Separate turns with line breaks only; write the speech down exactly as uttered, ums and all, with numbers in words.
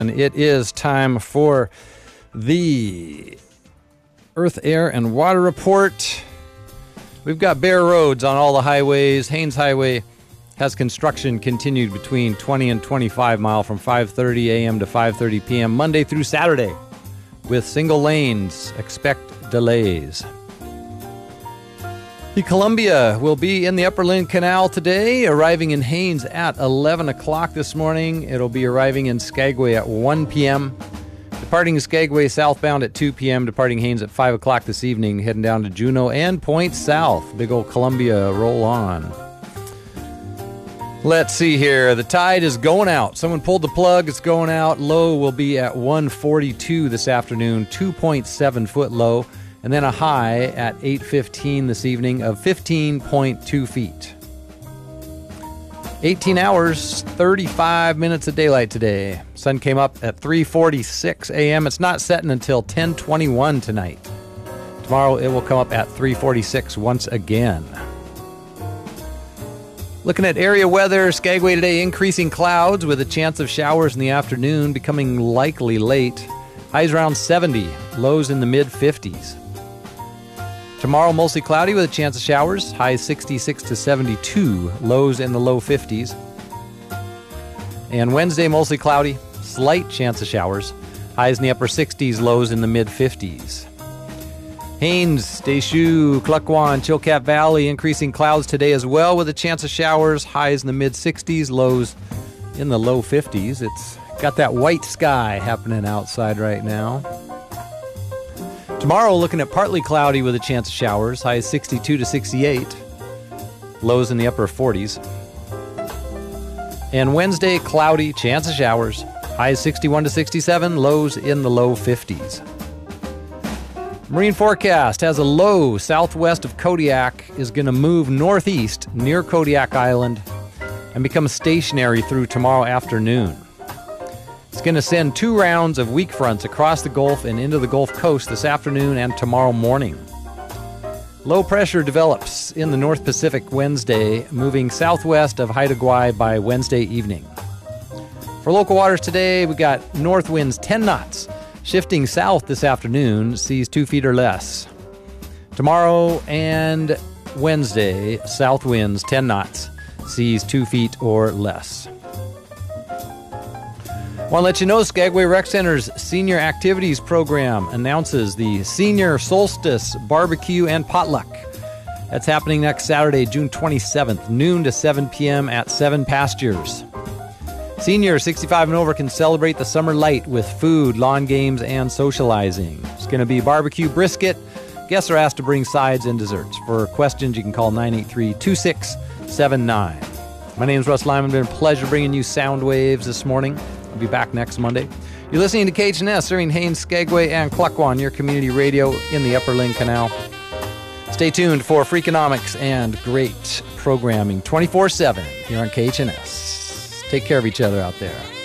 And it is time for the Earth, Air, and Water Report. We've got bare roads on all the highways. Haines Highway has construction continued between twenty and twenty-five mile from five thirty a.m. to five thirty p.m. Monday through Saturday with single lanes. Expect delays. The Columbia will be in the Upper Lynn Canal today, arriving in Haines at eleven o'clock this morning. It'll be arriving in Skagway at one p.m., departing Skagway southbound at two p.m., departing Haines at five o'clock this evening, heading down to Juneau and Point South. Big old Columbia, roll on. Let's see here. The tide is going out. Someone pulled the plug. It's going out. Low will be at one forty-two this afternoon, two point seven foot low. And then a high at eight fifteen this evening of fifteen point two feet. eighteen hours, thirty-five minutes of daylight today. Sun came up at three forty-six a.m. It's not setting until ten twenty-one tonight. Tomorrow it will come up at three forty-six once again. Looking at area weather, Skagway today, increasing clouds with a chance of showers in the afternoon, becoming likely late. Highs around seventy, lows in the mid fifties. Tomorrow, mostly cloudy with a chance of showers. Highs sixty-six to seventy-two, lows in the low fifties. And Wednesday, mostly cloudy, slight chance of showers. Highs in the upper sixties, lows in the mid fifties. Haines, Deschutes, Klukwan, Chilkat Valley, increasing clouds today as well with a chance of showers. Highs in the mid sixties, lows in the low fifties. It's got that white sky happening outside right now. Tomorrow, looking at partly cloudy with a chance of showers. Highs sixty-two to sixty-eight. Lows in the upper forties. And Wednesday, cloudy, chance of showers. Highs sixty-one to sixty-seven. Lows in the low fifties. Marine forecast has a low southwest of Kodiak, is going to move northeast near Kodiak Island and become stationary through tomorrow afternoon. It's going to send two rounds of weak fronts across the Gulf and into the Gulf Coast this afternoon and tomorrow morning. Low pressure develops in the North Pacific Wednesday, moving southwest of Haida Gwaii by Wednesday evening. For local waters today, we got north winds ten knots, shifting south this afternoon, seas two feet or less. Tomorrow and Wednesday, south winds ten knots, seas two feet or less. Want to let you know, Skagway Rec Center's Senior Activities Program announces the Senior Solstice Barbecue and Potluck. That's happening next Saturday, June twenty-seventh, noon to seven p.m. at Seven Pastures. Seniors sixty-five and over can celebrate the summer light with food, lawn games, and socializing. It's going to be barbecue brisket. Guests are asked to bring sides and desserts. For questions, you can call nine eight three, two six seven nine. My name is Russ Lyman. It's been a pleasure bringing you sound waves this morning. I'll be back next Monday. You're listening to K H N S, serving Haines, Skagway, and Klukwan, your community radio in the Upper Lynn Canal. Stay tuned for Freakonomics and great programming twenty-four seven here on K H N S. Take care of each other out there.